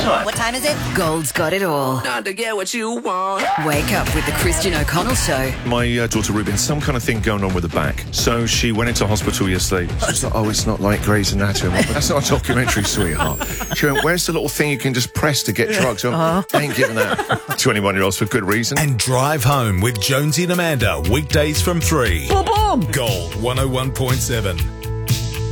time. What time is it? Gold's got it all. Not to get what you want. Wake up with the Christian O'Connell Show. My daughter Ruby had some kind of thing going on with her back, so she went into hospital yesterday. She was like, oh, it's not like Grey's Anatomy. But that's not a documentary, sweetheart. She went, where's the little thing you can just press to get drugs? I ain't giving that to 21-year-olds for good reason. And Drive Home with Jonesy and Amanda, weekdays from 3. Boom, boom. Gold 101.7.